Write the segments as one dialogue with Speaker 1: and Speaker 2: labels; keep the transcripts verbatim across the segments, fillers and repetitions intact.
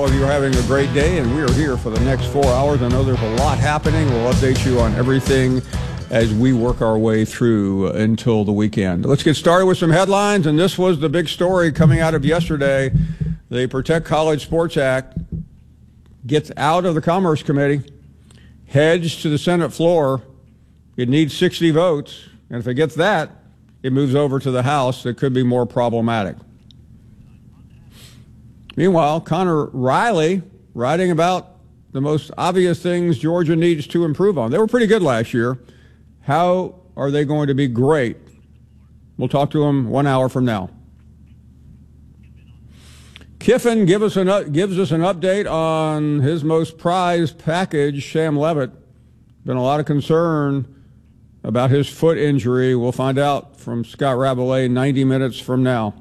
Speaker 1: all of you are having a great day, and we are here for the next four hours. I know there's a lot happening. We'll update you on everything as we work our way through until the weekend. Let's get started with some headlines, and this was the big story coming out of yesterday. The Protect College Sports Act gets out of the Commerce Committee, heads to the Senate floor. It needs sixty votes, and if it gets that, it moves over to the House. That could be more problematic. Meanwhile, Connor Riley writing about the most obvious things Georgia needs to improve on. They were pretty good last year. How are they going to be great? We'll talk to him one hour from now. Kiffin give us an, gives us an update on his most prized package, Sam Levitt. Been a lot of concern about his foot injury. We'll find out from Scott Rabelais ninety minutes from now.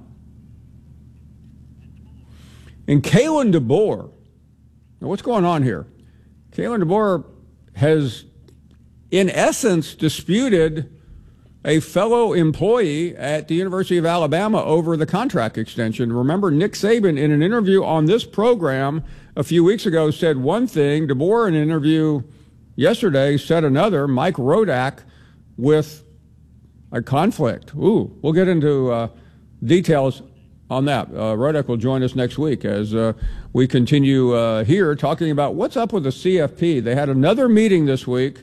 Speaker 1: And Kalen DeBoer, now what's going on here? Kalen DeBoer has, in essence, disputed a fellow employee at the University of Alabama over the contract extension. Remember, Nick Saban, in an interview on this program a few weeks ago, said one thing. DeBoer, in an interview yesterday, said another. Mike Rodak with a conflict. Ooh, we'll get into uh, details on that. Uh, Rodak will join us next week as uh, we continue uh, here talking about what's up with the C F P. They had another meeting this week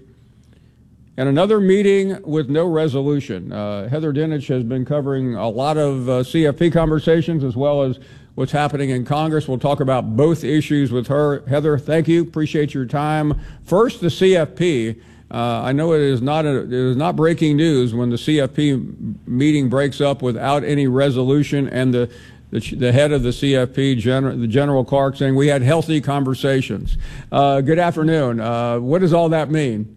Speaker 1: and another meeting with no resolution. Uh, Heather Dinich has been covering a lot of uh, C F P conversations as well as what's happening in Congress. We'll talk about both issues with her. Heather, thank you. Appreciate your time. First, the C F P. Uh, I know it is not a, it is not breaking news when the C F P meeting breaks up without any resolution, and the the, the head of the C F P, Gen, the General Clark, saying we had healthy conversations. Uh, good afternoon. Uh, what does all that mean?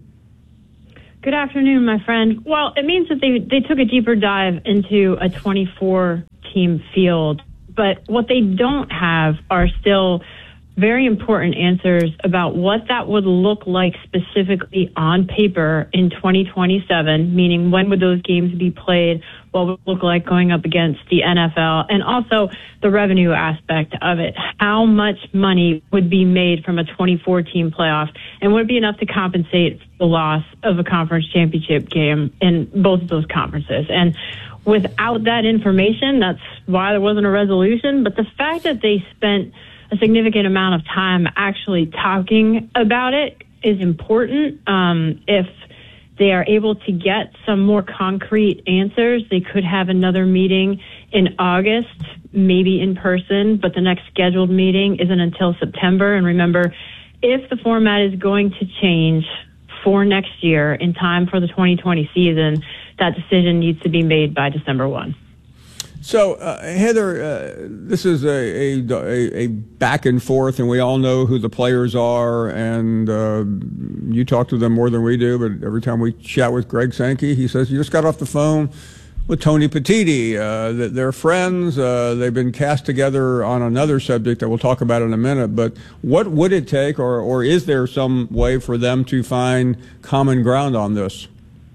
Speaker 2: Good afternoon, my friend. Well, it means that they they took a deeper dive into a twenty-four team field, but what they don't have are still very important answers about what that would look like specifically on paper in twenty twenty-seven, meaning when would those games be played, what would it look like going up against the N F L, and also the revenue aspect of it. How much money would be made from a twenty-four team playoff, and would it be enough to compensate for the loss of a conference championship game in both of those conferences? And without that information, that's why there wasn't a resolution. But the fact that they spent a significant amount of time actually talking about it is important. Um, if they are able to get some more concrete answers, they could have another meeting in August, maybe in person, but the next scheduled meeting isn't until September. And remember, if the format is going to change for next year in time for the twenty twenty season, that decision needs to be made by December first.
Speaker 1: So, uh, Heather, uh, this is a, a, a back and forth, and we all know who the players are, and uh, you talk to them more than we do, but every time we chat with Greg Sankey, he says, you just got off the phone with Tony Petitti. Uh, they're friends. Uh, they've been cast together on another subject that we'll talk about in a minute, but what would it take, or, or is there some way for them to find common ground on this?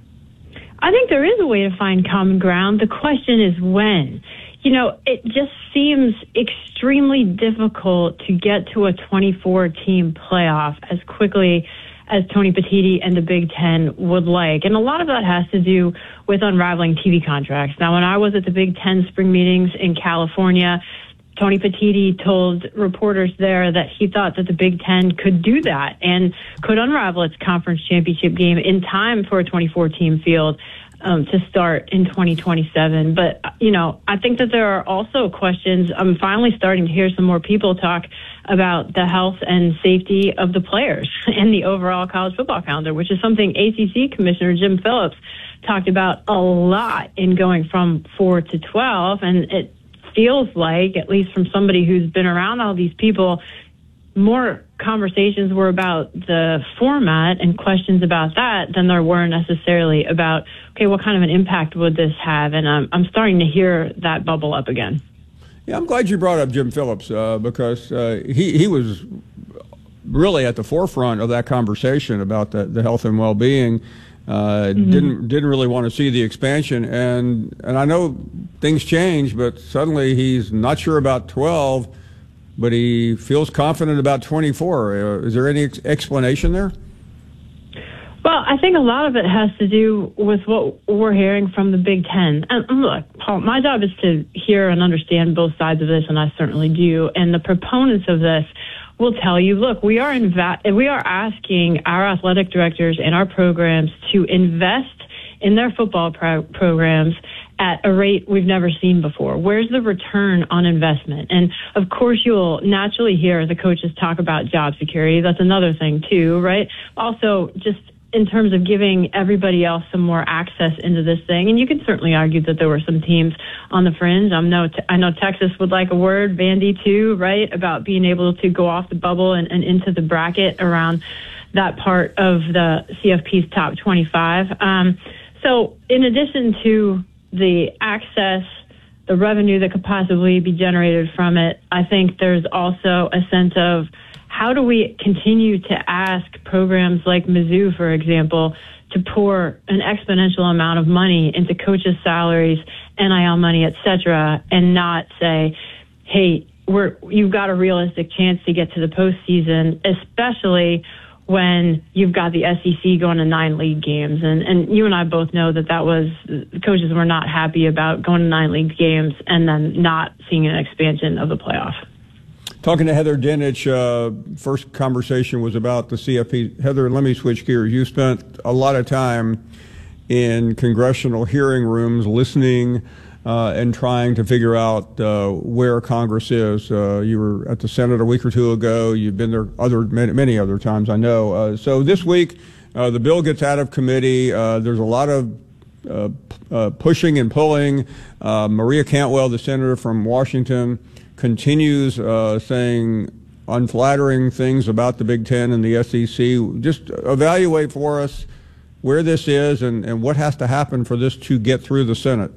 Speaker 2: I think there is a way to find common ground. The question is when. You know, it just seems extremely difficult to get to a twenty-four team playoff as quickly as Tony Petitti and the Big Ten would like. And a lot of that has to do with unraveling T V contracts. Now, when I was at the Big Ten spring meetings in California, Tony Petitti told reporters there that he thought that the Big Ten could do that and could unravel its conference championship game in time for a twenty-four team field um, to start in twenty twenty-seven. But, you know, I think that there are also questions. I'm finally starting to hear some more people talk about the health and safety of the players and the overall college football calendar, which is something A C C Commissioner Jim Phillips talked about a lot in going from four to twelve. And it feels like, at least from somebody who's been around all these people, more conversations were about the format and questions about that than there were necessarily about, okay, what kind of an impact would this have? And um, I'm starting to hear that bubble up again.
Speaker 1: Yeah, I'm glad you brought up Jim Phillips uh, because uh, he, he was really at the forefront of that conversation about the, the health and well-being. Uh, mm-hmm. Didn't didn't really want to see the expansion, and and I know things change, but suddenly he's not sure about twelve, but he feels confident about twenty-four. Uh, is there any ex- explanation there?
Speaker 2: Well, I think a lot of it has to do with what we're hearing from the Big Ten. And look, Paul, my job is to hear and understand both sides of this, and I certainly do. And the proponents of this will tell you, look, we are inv- we are asking our athletic directors and our programs to invest in their football pro- programs at a rate we've never seen before. Where's the return on investment? And of course, you'll naturally hear the coaches talk about job security. That's another thing too, right? Also, just in terms of giving everybody else some more access into this thing. And you can certainly argue that there were some teams on the fringe. I know, I know Texas would like a word, Vandy too, right, about being able to go off the bubble and, and into the bracket around that part of the C F P's top twenty-five. Um, so in addition to the access, the revenue that could possibly be generated from it, I think there's also a sense of how do we continue to ask programs like Mizzou, for example, to pour an exponential amount of money into coaches' salaries, N I L money, et cetera, and not say, hey, we're, you've got a realistic chance to get to the postseason, especially when you've got the S E C going to nine league games. And, and you and I both know that that was, the coaches were not happy about going to nine league games and then not seeing an expansion of the playoff.
Speaker 1: Talking to Heather Dinich, uh, first conversation was about the C F P. Heather, let me switch gears. You spent a lot of time in congressional hearing rooms listening uh, and trying to figure out uh, where Congress is. Uh, you were at the Senate a week or two ago. You've been there other many, many other times, I know. Uh, so this week, uh, the bill gets out of committee. Uh, there's a lot of uh, uh, pushing and pulling. Uh, Maria Cantwell, the senator from Washington, continues uh, saying unflattering things about the Big Ten and the S E C. Just evaluate for us where this is and, and what has to happen for this to get through the Senate.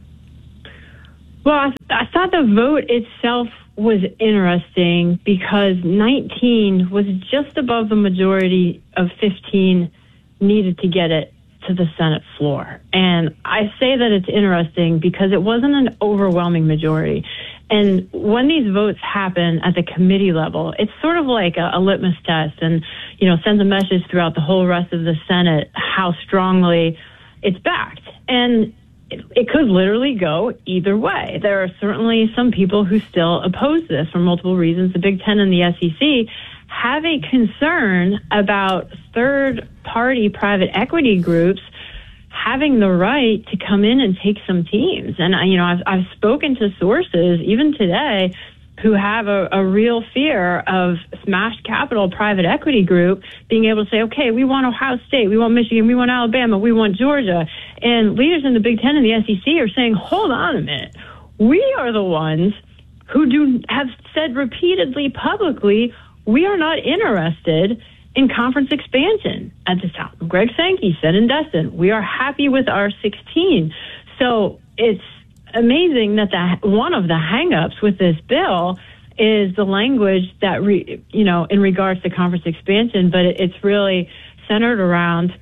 Speaker 2: Well, I, I thought the vote itself was interesting because nineteen was just above the majority of fifteen needed to get it to the Senate floor. And I say that it's interesting because it wasn't an overwhelming majority. And when these votes happen at the committee level, it's sort of like a, a litmus test and, you know, sends a message throughout the whole rest of the Senate how strongly it's backed. And it, it could literally go either way. There are certainly some people who still oppose this for multiple reasons. The Big Ten and the S E C have a concern about third-party private equity groups having the right to come in and take some teams. And, you know, I've, I've spoken to sources, even today, who have a, a real fear of smashed capital private equity group being able to say, okay, we want Ohio State, we want Michigan, we want Alabama, we want Georgia. And leaders in the Big Ten and the S E C are saying, hold on a minute. We are the ones who do have said repeatedly publicly, we are not interested in conference expansion at this time. Greg Sankey said in Destin, we are happy with our sixteen. So it's amazing that the, one of the hangups with this bill is the language that, re, you know, in regards to conference expansion, but it, it's really centered around,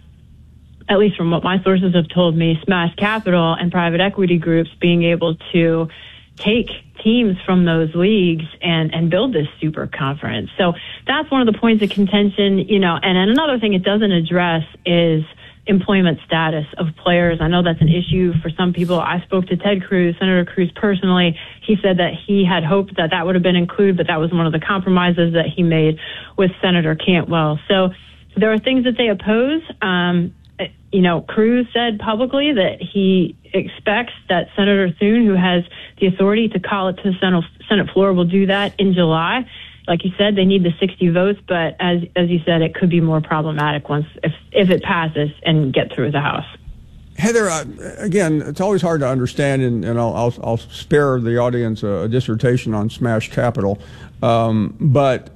Speaker 2: at least from what my sources have told me, smash capital and private equity groups being able to take teams from those leagues and, and build this super conference. So that's one of the points of contention, you know, and, and another thing it doesn't address is employment status of players. I know that's an issue for some people. I spoke to Ted Cruz, Senator Cruz personally. He said that he had hoped that that would have been included, but that was one of the compromises that he made with Senator Cantwell. So there are things that they oppose. Um, you know, Cruz said publicly that he expects that Senator Thune, who has the authority to call it to the Senate, Senate floor, will do that in July. Like you said, they need the sixty votes, but as as you said, it could be more problematic once if if it passes and get through the House.
Speaker 1: Heather, uh, again, it's always hard to understand, and, and I'll, I'll I'll spare the audience a, a dissertation on smash capital, um, but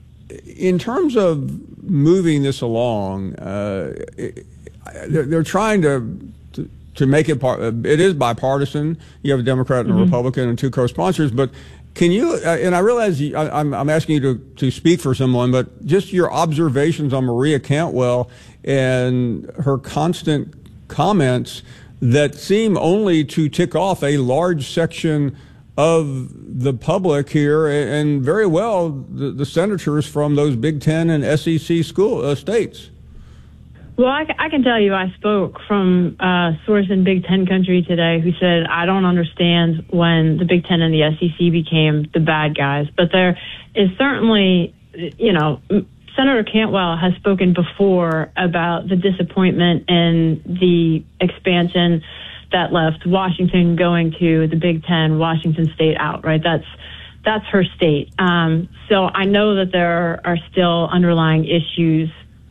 Speaker 1: in terms of moving this along, uh, it, they're, they're trying to. to To make it part, it is bipartisan. You have a Democrat and a mm-hmm. Republican and two co-sponsors. But can you? Uh, and I realize you, I, I'm, I'm asking you to, to speak for someone, but just your observations on Maria Cantwell and her constant comments that seem only to tick off a large section of the public here, and very well the, the senators from those Big Ten and S E C school uh, states.
Speaker 2: Well, I, I can tell you I spoke from a source in Big Ten country today who said, I don't understand when the Big Ten and the S E C became the bad guys. But there is certainly, you know, Senator Cantwell has spoken before about the disappointment in the expansion that left Washington going to the Big Ten, Washington State out, right? That's that's her state. Um, so I know that there are still underlying issues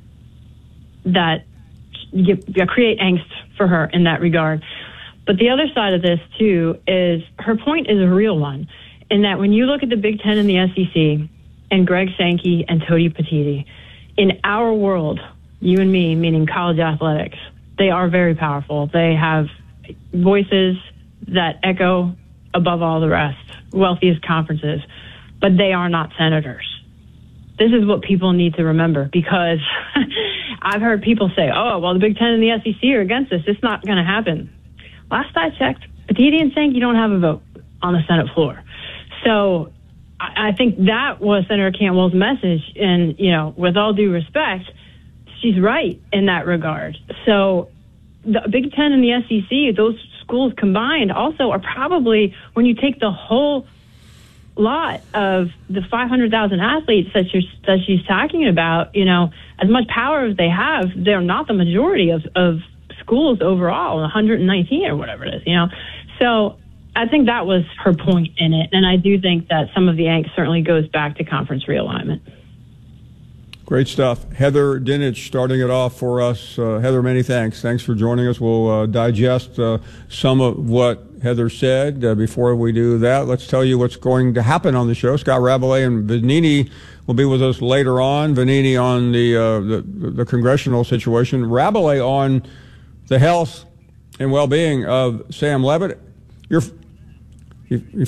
Speaker 2: that create angst for her in that regard. But the other side of this, too, is her point is a real one, in that when you look at the Big Ten and the S E C and Greg Sankey and Tony Petitti, in our world, you and me, meaning college athletics, they are very powerful. They have voices that echo above all the rest, wealthiest conferences, but they are not senators. This is what people need to remember, because I've heard people say, oh, well, the Big Ten and the S E C are against this. It's not going to happen. Last I checked, Petitti and Sankey don't have a vote on the Senate floor. So I, I think that was Senator Cantwell's message. And, you know, with all due respect, she's right in that regard. So the Big Ten and the S E C, those schools combined also are probably, when you take the whole lot of the five hundred thousand athletes that, you're, that she's talking about, you know, as much power as they have, they're not the majority of, of schools overall, one hundred nineteen or whatever it is, you know. So I think that was her point in it. And I do think that some of the angst certainly goes back to conference realignment.
Speaker 1: Great stuff. Heather Dinich starting it off for us. Uh, Heather, many thanks. Thanks for joining us. We'll uh, digest uh, some of what Heather said. Uh, before we do that, let's tell you what's going to happen on the show. Scott Rabelais and Vanini will be with us later on. Vanini on the, uh, the, the congressional situation. Rabelais on the health and well-being of Sam Levitt. You're, you, you